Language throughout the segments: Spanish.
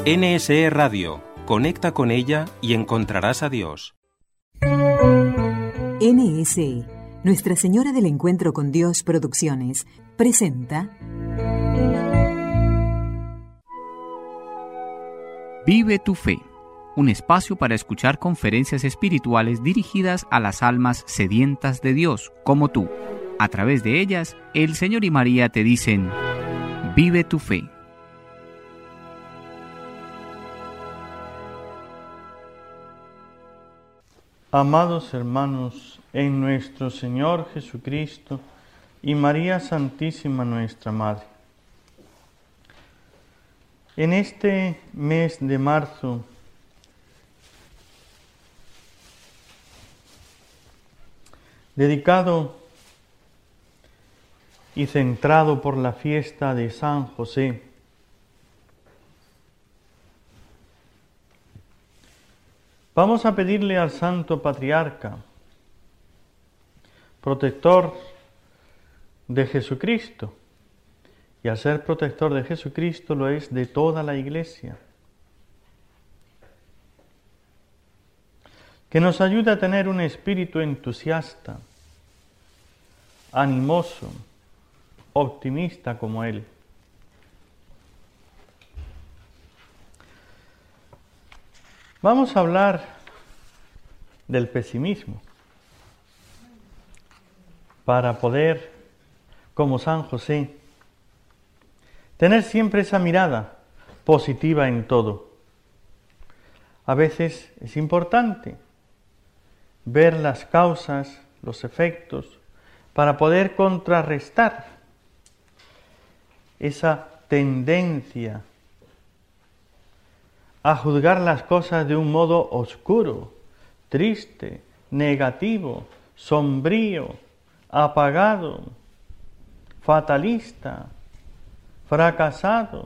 NSE Radio. Conecta con ella y encontrarás a Dios. NSE, Nuestra Señora del Encuentro con Dios Producciones, presenta Vive tu fe, un espacio para escuchar conferencias espirituales dirigidas a las almas sedientas de Dios, como tú. A través de ellas, el Señor y María te dicen, vive tu fe. Amados hermanos, en nuestro Señor Jesucristo y María Santísima nuestra Madre, en este mes de marzo, dedicado y centrado por la fiesta de San José, vamos a pedirle al Santo Patriarca, protector de Jesucristo, y al ser protector de Jesucristo lo es de toda la Iglesia, que nos ayude a tener un espíritu entusiasta, animoso, optimista como Él. Vamos a hablar del pesimismo para poder, como San José, tener siempre esa mirada positiva en todo. A veces es importante ver las causas, los efectos, para poder contrarrestar esa tendencia a juzgar las cosas de un modo oscuro, triste, negativo, sombrío, apagado, fatalista, fracasado.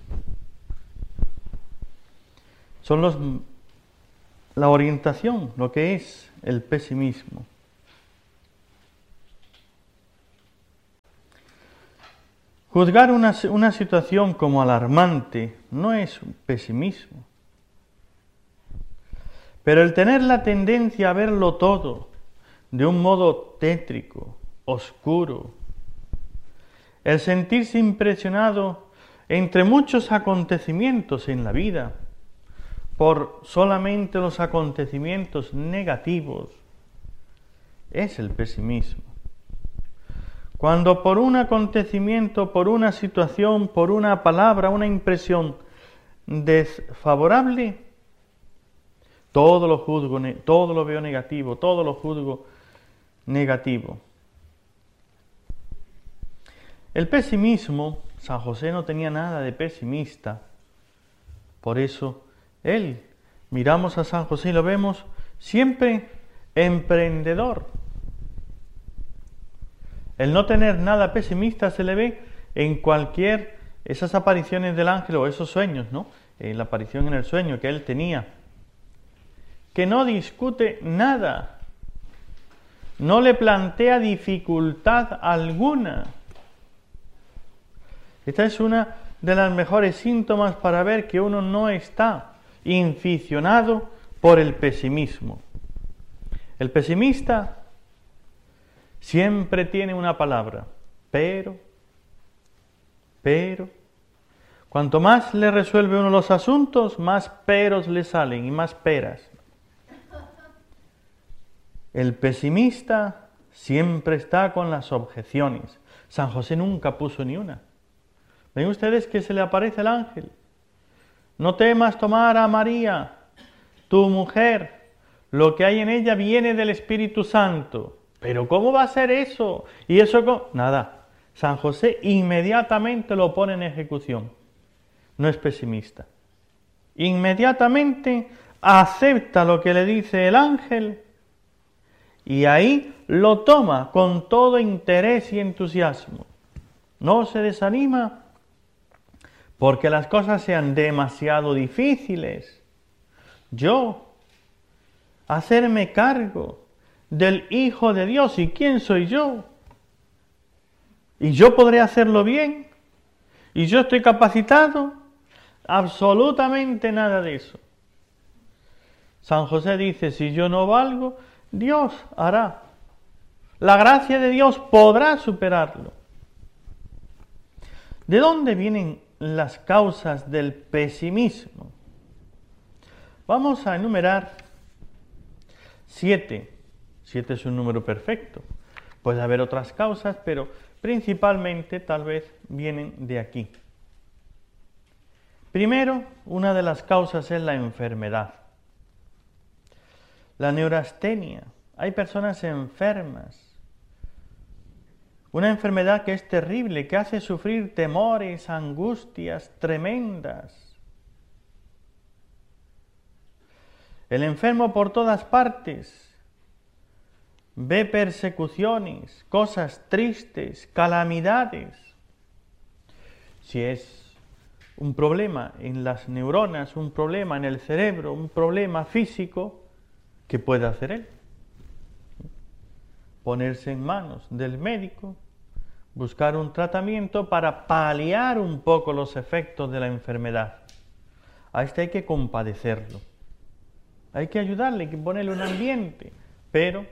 Son la orientación, lo que es el pesimismo. Juzgar una situación como alarmante no es pesimismo, pero el tener la tendencia a verlo todo de un modo tétrico, oscuro, el sentirse impresionado entre muchos acontecimientos en la vida, por solamente los acontecimientos negativos, es el pesimismo. Cuando por un acontecimiento, por una situación, por una palabra, una impresión desfavorable, todo lo juzgo, todo lo veo negativo, todo lo juzgo negativo. El pesimismo, San José no tenía nada de pesimista, por eso miramos a San José y lo vemos siempre emprendedor. El no tener nada pesimista se le ve en esas apariciones del ángel o esos sueños, ¿no? La aparición en el sueño que él tenía, que no discute nada, no le plantea dificultad alguna. Esta es una de las mejores síntomas para ver que uno no está inficionado por el pesimismo. El pesimista siempre tiene una palabra, pero. Cuanto más le resuelve uno los asuntos, más peros le salen y más peras. El pesimista siempre está con las objeciones. San José nunca puso ni una. ¿Ven ustedes que se le aparece el ángel? No temas tomar a María, tu mujer, lo que hay en ella viene del Espíritu Santo. ¿Pero cómo va a ser eso? ¿Y eso nada. San José inmediatamente lo pone en ejecución. No es pesimista. Inmediatamente acepta lo que le dice el ángel y ahí lo toma con todo interés y entusiasmo. No se desanima porque las cosas sean demasiado difíciles. Yo, hacerme cargo del Hijo de Dios, ¿y quién soy yo? Y yo podré hacerlo bien, y yo estoy capacitado. absolutamente nada de eso. San José dice, si yo no valgo, Dios hará. La gracia de Dios podrá superarlo. ¿De dónde vienen las causas del pesimismo? Vamos a enumerar 7. 7 es un número perfecto. Puede haber otras causas, pero principalmente tal vez vienen de aquí. Primero, una de las causas es la enfermedad. La neurastenia. Hay personas enfermas. Una enfermedad que es terrible, que hace sufrir temores, angustias tremendas. El enfermo por todas partes ve persecuciones, cosas tristes, calamidades. Si es un problema en las neuronas, un problema en el cerebro, un problema físico, ¿qué puede hacer él? Ponerse en manos del médico, buscar un tratamiento para paliar un poco los efectos de la enfermedad. A este hay que compadecerlo, hay que ayudarle, hay que ponerle un ambiente, pero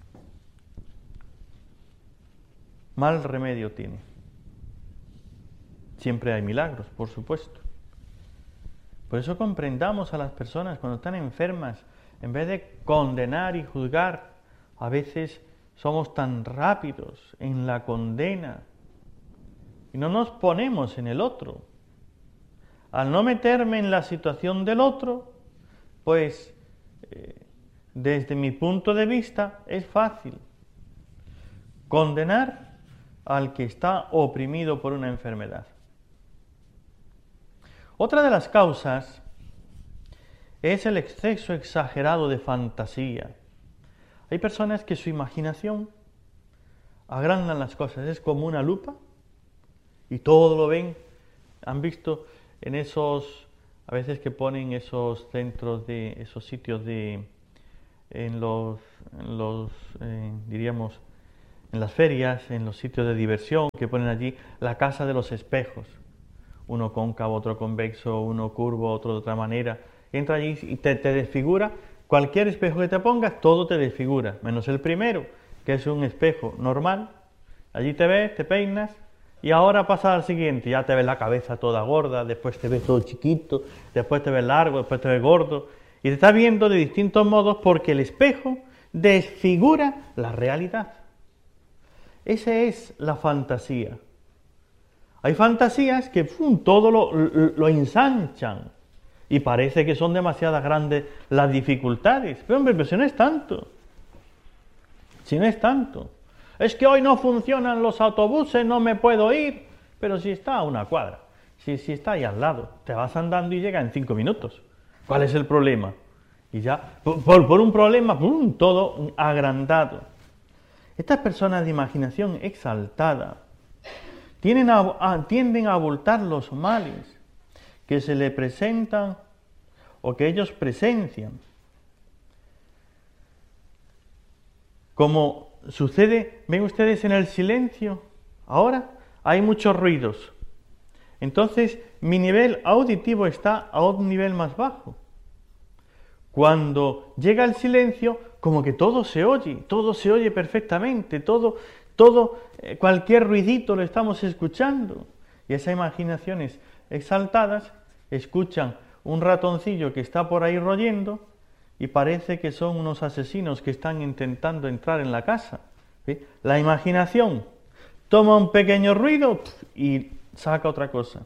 mal remedio tiene. Siempre hay milagros, por supuesto. Por eso comprendamos a las personas cuando están enfermas, en vez de condenar y juzgar, a veces somos tan rápidos en la condena y no nos ponemos en el otro. Al no meterme en la situación del otro, pues desde mi punto de vista es fácil condenar al que está oprimido por una enfermedad. Otra de las causas es el exceso exagerado de fantasía. Hay personas que su imaginación agrandan las cosas, es como una lupa y todo lo ven. Han visto en esos, a veces que ponen esos centros de, esos sitios de, diríamos, en las ferias, en los sitios de diversión, que ponen allí la casa de los espejos. Uno cóncavo, otro convexo, uno curvo, otro de otra manera. Entra allí y te desfigura. Cualquier espejo que te pongas, todo te desfigura, menos el primero, que es un espejo normal. Allí te ves, te peinas, y ahora pasa al siguiente, ya te ves la cabeza toda gorda, después te ves todo chiquito, después te ves largo, después te ves gordo, y te estás viendo de distintos modos porque el espejo desfigura la realidad. Esa es la fantasía. Hay fantasías que todo lo ensanchan y parece que son demasiado grandes las dificultades. Pero hombre, si no es tanto. Si no es tanto. Es que hoy no funcionan los autobuses, no me puedo ir. Pero si está a una cuadra, si está ahí al lado, te vas andando y llega en 5 minutos. ¿Cuál es el problema? Y ya, por un problema, todo agrandado. Estas personas de imaginación exaltada tienden a abultar los males que se le presentan o que ellos presencian. Como sucede, ven ustedes en el silencio, ahora hay muchos ruidos. Entonces mi nivel auditivo está a un nivel más bajo. Cuando llega el silencio, como que todo se oye perfectamente, cualquier ruidito lo estamos escuchando. Y esas imaginaciones exaltadas escuchan un ratoncillo que está por ahí royendo y parece que son unos asesinos que están intentando entrar en la casa. ¿Sí? La imaginación toma un pequeño ruido y saca otra cosa.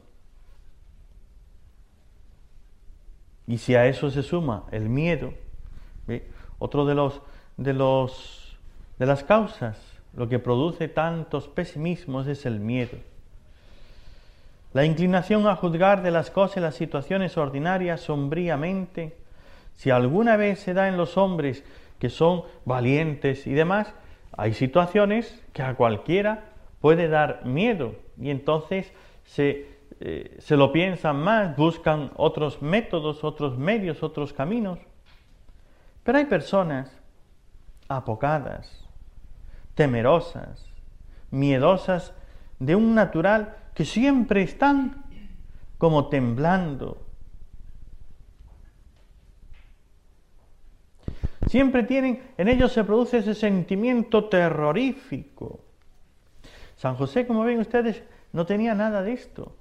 Y si a eso se suma el miedo, ¿sí? Otro de las causas, lo que produce tantos pesimismos es el miedo. La inclinación a juzgar de las cosas y las situaciones ordinarias sombríamente. Si alguna vez se da en los hombres que son valientes y demás, hay situaciones que a cualquiera puede dar miedo y entonces se lo piensan más, buscan otros métodos, otros medios, otros caminos. Pero hay personas apocadas, temerosas, miedosas de un natural que siempre están como temblando. Siempre en ellos se produce ese sentimiento terrorífico. San José, como ven ustedes, no tenía nada de esto.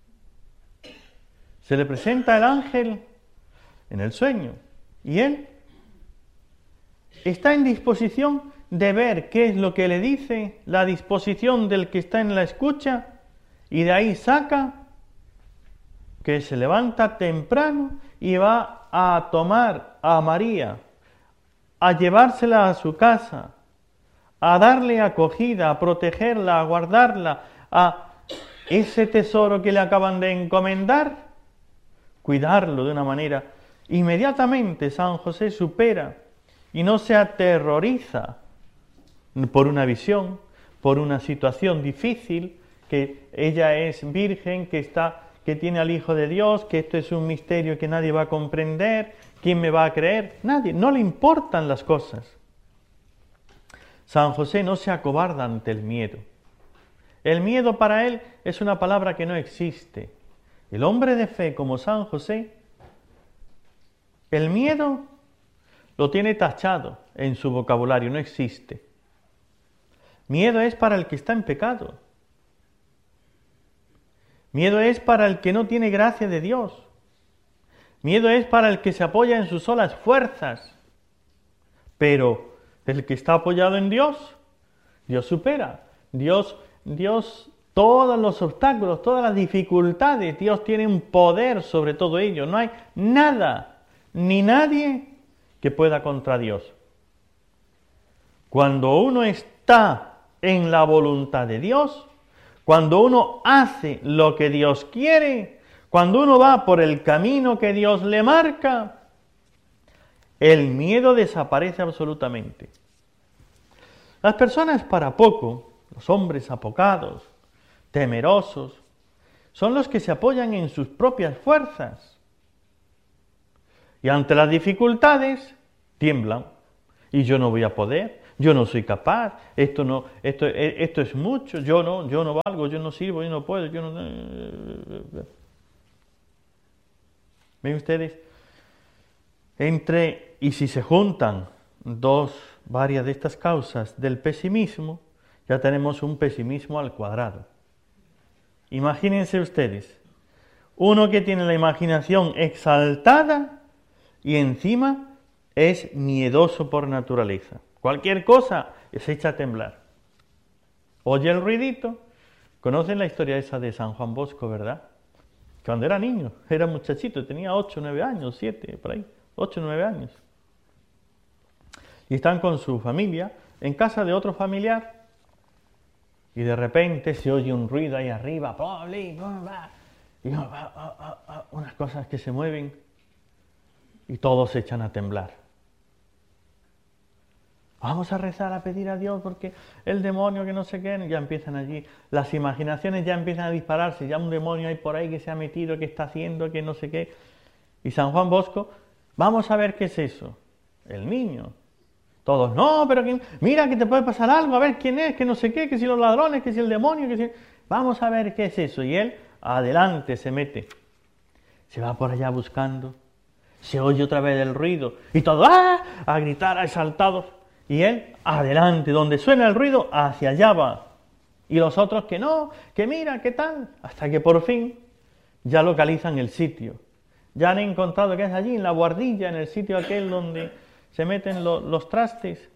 Se le presenta el ángel en el sueño y él está en disposición de ver qué es lo que le dice la disposición del que está en la escucha, y de ahí saca que se levanta temprano y va a tomar a María, a llevársela a su casa, a darle acogida, a protegerla, a guardarla, a ese tesoro que le acaban de encomendar, cuidarlo de una manera. Inmediatamente San José supera y no se aterroriza por una visión, por una situación difícil, que ella es virgen, que tiene al Hijo de Dios, que esto es un misterio que nadie va a comprender, ¿quién me va a creer? Nadie, no le importan las cosas. San José no se acobarda ante el miedo. El miedo para él es una palabra que no existe. El hombre de fe como San José, el miedo lo tiene tachado en su vocabulario, no existe. Miedo es para el que está en pecado. Miedo es para el que no tiene gracia de Dios. Miedo es para el que se apoya en sus solas fuerzas. Pero el que está apoyado en Dios, Dios supera. Dios, todos los obstáculos, todas las dificultades, Dios tiene un poder sobre todo ello. No hay nada, ni nadie que pueda contra Dios. Cuando uno está en la voluntad de Dios, cuando uno hace lo que Dios quiere, cuando uno va por el camino que Dios le marca, el miedo desaparece absolutamente. Las personas para poco, los hombres apocados, temerosos, son los que se apoyan en sus propias fuerzas y ante las dificultades tiemblan. Y yo no voy a poder, yo no soy capaz, esto es mucho, yo no valgo, yo no sirvo, yo no puedo, yo no... ¿Ven ustedes? Y si se juntan varias de estas causas del pesimismo, ya tenemos un pesimismo al cuadrado. Imagínense ustedes, uno que tiene la imaginación exaltada y encima es miedoso por naturaleza. Cualquier cosa se echa a temblar. Oye el ruidito. ¿Conocen la historia esa de San Juan Bosco, verdad? Cuando era niño, era muchachito, tenía 8, 9 años, 7, por ahí, 8, 9 años. Y están con su familia en casa de otro familiar y de repente se oye un ruido ahí arriba, y unas cosas que se mueven y todos se echan a temblar. Vamos a rezar, a pedir a Dios porque el demonio que no sé qué, ya empiezan allí, las imaginaciones ya empiezan a dispararse, ya un demonio hay por ahí que se ha metido, que está haciendo, que no sé qué. Y San Juan Bosco, vamos a ver qué es eso. El niño. Todos, no, pero mira que te puede pasar algo, a ver quién es, que no sé qué, que si los ladrones, que si el demonio, que si... Vamos a ver qué es eso. Y él, adelante, se mete. Se va por allá buscando. Se oye otra vez el ruido. Y todos, a gritar, exaltados. Y él, adelante, donde suena el ruido, hacia allá va. Y los otros que no, que mira, qué tal. Hasta que por fin ya localizan el sitio. Ya han encontrado que es allí, en la guardilla, en el sitio aquel donde se meten los trastes.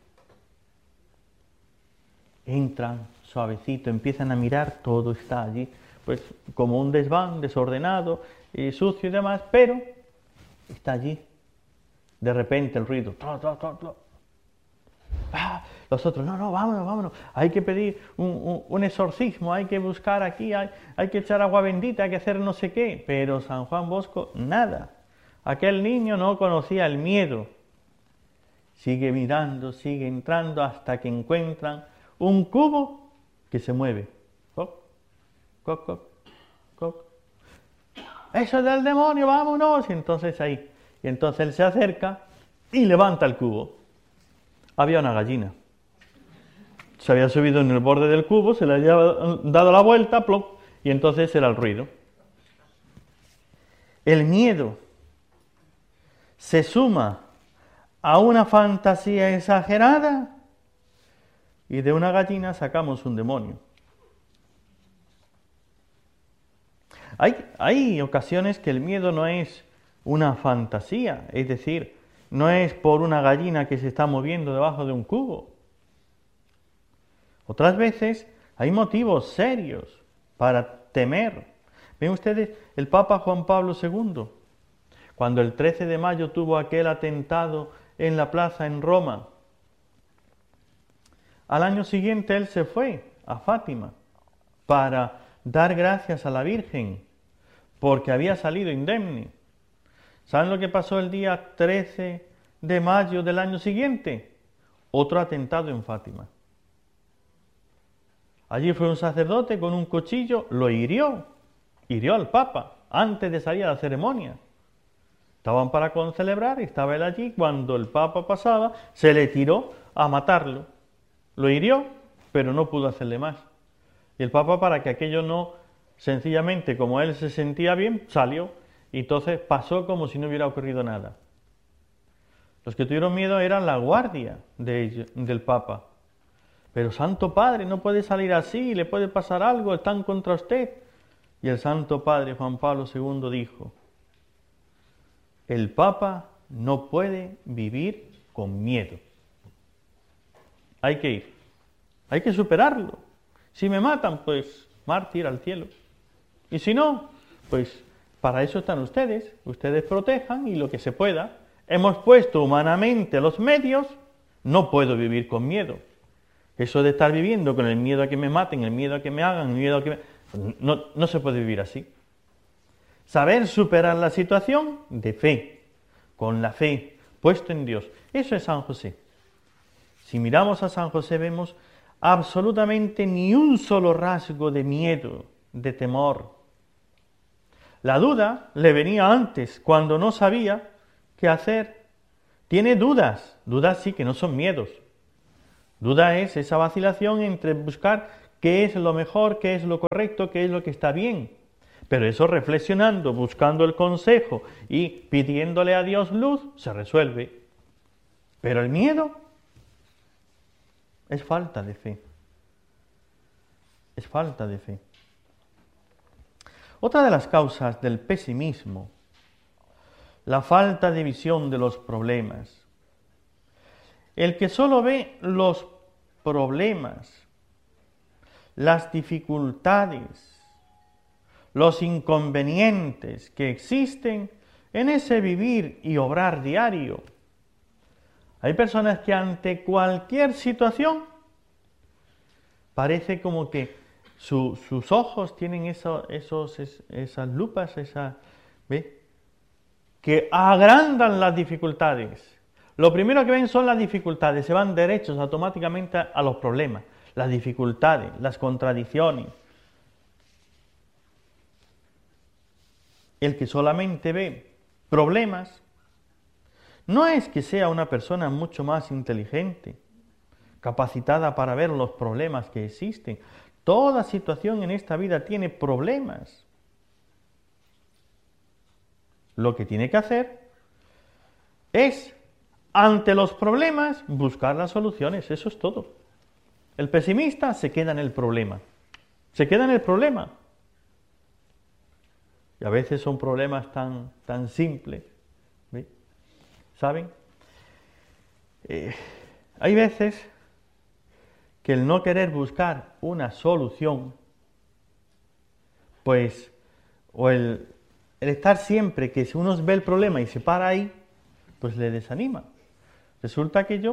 Entran suavecito, empiezan a mirar, todo está allí. Pues como un desván, desordenado, sucio y demás, pero está allí. De repente el ruido. Los otros, no, vámonos, hay que pedir un exorcismo, hay que buscar aquí, hay que echar agua bendita, hay que hacer no sé qué. Pero San Juan Bosco, nada. Aquel niño no conocía el miedo. Sigue mirando, sigue entrando hasta que encuentran un cubo que se mueve. Coc, coc, coc, coc. Eso es del demonio, vámonos. Y entonces ahí. Y entonces él se acerca y levanta el cubo. Había una gallina. Se había subido en el borde del cubo, se le había dado la vuelta, plop, y entonces era el ruido. el miedo se suma a una fantasía exagerada y de una gallina sacamos un demonio. Hay ocasiones que el miedo no es una fantasía, es decir, no es por una gallina que se está moviendo debajo de un cubo. Otras veces hay motivos serios para temer. Ven ustedes, el Papa Juan Pablo II, cuando el 13 de mayo tuvo aquel atentado en la plaza en Roma, al año siguiente él se fue a Fátima para dar gracias a la Virgen porque había salido indemne. ¿Saben lo que pasó el día 13 de mayo del año siguiente? Otro atentado en Fátima. Allí fue un sacerdote con un cuchillo, lo hirió al Papa antes de salir a la ceremonia. Estaban para celebrar y estaba él allí. Cuando el Papa pasaba, se le tiró a matarlo. Lo hirió, pero no pudo hacerle más. Y el Papa, para que aquello no, sencillamente, como él se sentía bien, salió. Y entonces pasó como si no hubiera ocurrido nada. Los que tuvieron miedo eran la guardia del Papa. Pero Santo Padre, no puede salir así, le puede pasar algo, están contra usted. Y el Santo Padre Juan Pablo II dijo: el Papa no puede vivir con miedo. Hay que ir, hay que superarlo. Si me matan, pues mártir al cielo. Y si no, pues para eso están ustedes protejan y lo que se pueda. Hemos puesto humanamente los medios, no puedo vivir con miedo. Eso de estar viviendo con el miedo a que me maten, el miedo a que me hagan, el miedo a que no se puede vivir así. Saber superar la situación de fe, con la fe, puesto en Dios. Eso es San José. Si miramos a San José vemos absolutamente ni un solo rasgo de miedo, de temor. La duda le venía antes, cuando no sabía qué hacer. Tiene dudas sí que no son miedos. Duda es esa vacilación entre buscar qué es lo mejor, qué es lo correcto, qué es lo que está bien. Pero eso reflexionando, buscando el consejo y pidiéndole a Dios luz, se resuelve. Pero el miedo es falta de fe. Es falta de fe. Otra de las causas del pesimismo, la falta de visión de los problemas. El que solo ve los problemas, las dificultades, los inconvenientes que existen en ese vivir y obrar diario. Hay personas que ante cualquier situación parece como que sus ojos tienen esas lupas, ¿ve? Que agrandan las dificultades. Lo primero que ven son las dificultades, se van derechos automáticamente a los problemas, las dificultades, las contradicciones. El que solamente ve problemas no es que sea una persona mucho más inteligente, capacitada para ver los problemas que existen. Toda situación en esta vida tiene problemas. Lo que tiene que hacer es, ante los problemas, buscar las soluciones. Eso es todo. El pesimista se queda en el problema. Se queda en el problema. Y a veces son problemas tan simples. ¿Ve? ¿Saben? Hay veces que el no querer buscar una solución, pues, o el estar siempre que si uno ve el problema y se para ahí, pues le desanima. Resulta que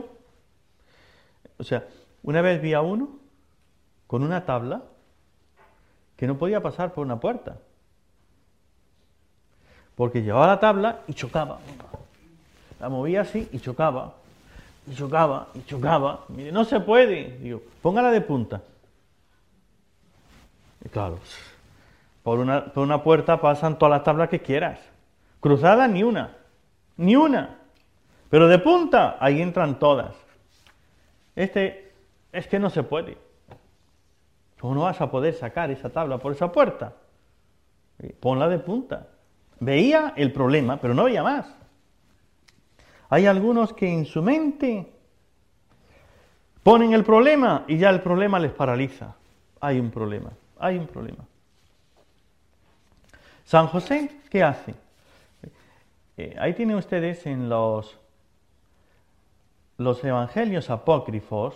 una vez vi a uno con una tabla que no podía pasar por una puerta, porque llevaba la tabla y chocaba. La movía así y chocaba, y chocaba, y chocaba. Mire, no se puede. Digo, póngala de punta. Y claro, por una puerta pasan todas las tablas que quieras. Cruzadas ni una. Ni una. Pero de punta, ahí entran todas. Es que no se puede. ¿Cómo no vas a poder sacar esa tabla por esa puerta? Ponla de punta. Veía el problema, pero no veía más. Hay algunos que en su mente ponen el problema y ya el problema les paraliza. Hay un problema. San José, ¿qué hace? Ahí tienen ustedes en los evangelios apócrifos,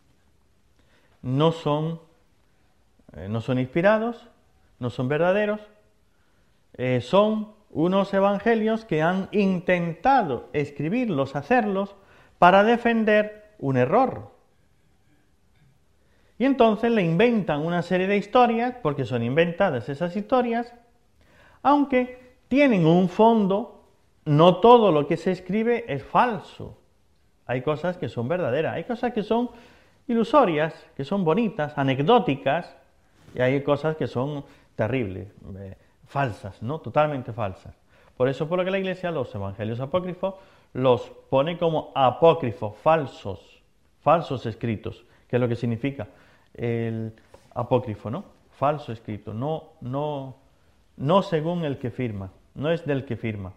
no son inspirados, no son verdaderos, son unos evangelios que han intentado escribirlos, hacerlos, para defender un error. Y entonces le inventan una serie de historias, porque son inventadas esas historias, aunque tienen un fondo, no todo lo que se escribe es falso. Hay cosas que son verdaderas, hay cosas que son ilusorias, que son bonitas, anecdóticas, y hay cosas que son terribles, falsas, ¿no? Totalmente falsas. Por eso, por lo que la Iglesia, los evangelios apócrifos los pone como apócrifos, falsos escritos, que es lo que significa el apócrifo, ¿no? Falso escrito, no según el que firma, no es del que firma.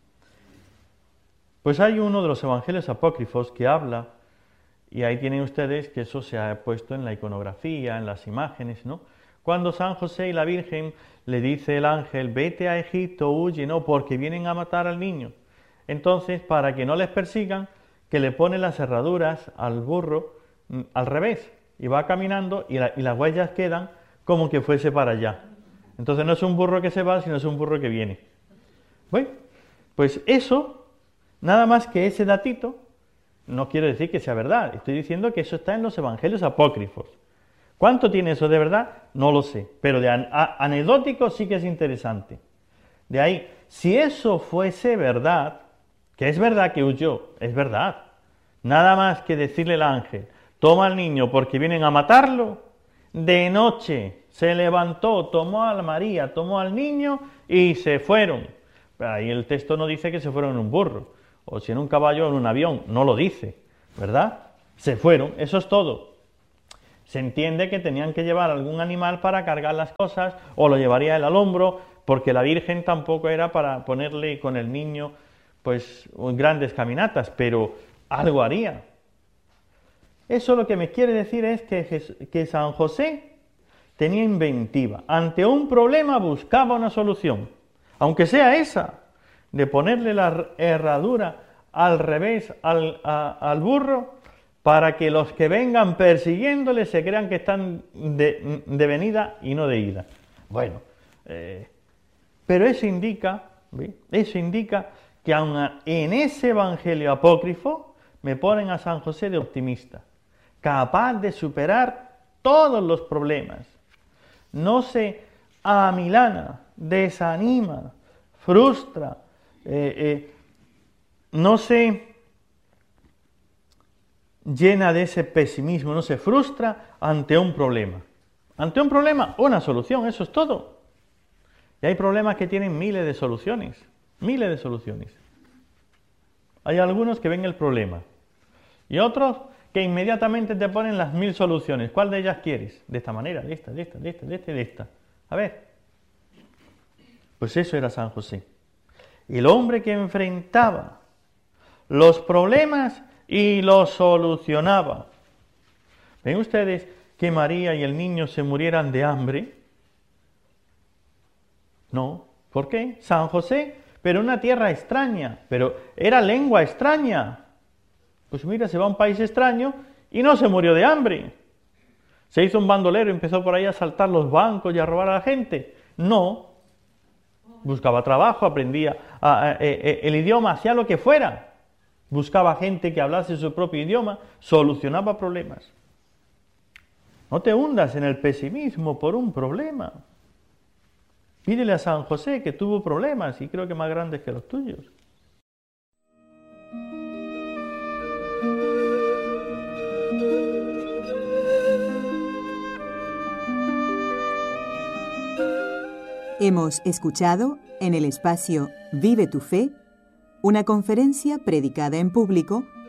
Pues hay uno de los evangelios apócrifos que habla, y ahí tienen ustedes que eso se ha puesto en la iconografía, en las imágenes, ¿no? Cuando San José y la Virgen le dice el ángel, vete a Egipto, huye, no, porque vienen a matar al niño. Entonces, para que no les persigan, que le pone las herraduras al burro al revés, y va caminando y las huellas quedan como que fuese para allá. Entonces no es un burro que se va, sino es un burro que viene. Bueno, pues eso, nada más que ese datito, no quiero decir que sea verdad, estoy diciendo que eso está en los evangelios apócrifos. ¿Cuánto tiene eso de verdad? No lo sé, pero de anecdótico sí que es interesante. De ahí, si eso fuese verdad, que es verdad que huyó, es verdad, nada más que decirle al ángel, toma al niño porque vienen a matarlo, de noche se levantó, tomó a María, tomó al niño y se fueron. Ahí el texto no dice que se fueron en un burro, o si en un caballo o en un avión, no lo dice, ¿verdad? Se fueron, eso es todo. Se entiende que tenían que llevar algún animal para cargar las cosas, o lo llevaría él al hombro, porque la Virgen tampoco era para ponerle con el niño pues grandes caminatas, pero algo haría. Eso lo que me quiere decir es que San José tenía inventiva. Ante un problema buscaba una solución, aunque sea esa, de ponerle la herradura al revés al burro, para que los que vengan persiguiéndole se crean que están de venida y no de ida. Bueno, pero eso indica que aun en ese evangelio apócrifo me ponen a San José de optimista, capaz de superar todos los problemas. No se amilana, desanima, frustra, no se llena de ese pesimismo, no se frustra ante un problema. Ante un problema, una solución, eso es todo. Y hay problemas que tienen miles de soluciones. Hay algunos que ven el problema y otros que inmediatamente te ponen las 1000 soluciones. ¿Cuál de ellas quieres? De esta manera, de esta, de esta, de esta, de esta y de esta. A ver. Pues eso era San José. El hombre que enfrentaba los problemas y los solucionaba. ¿Ven ustedes que María y el niño se murieran de hambre? No. ¿Por qué? San José, pero en una tierra extraña, pero era lengua extraña. Pues mira, se va a un país extraño y no se murió de hambre. Se hizo un bandolero y empezó por ahí a asaltar los bancos y a robar a la gente. No. Buscaba trabajo, aprendía el idioma, hacía lo que fuera. Buscaba gente que hablase su propio idioma, solucionaba problemas. No te hundas en el pesimismo por un problema. Pídele a San José, que tuvo problemas y creo que más grandes que los tuyos. Hemos escuchado en el espacio Vive tu Fe una conferencia predicada en público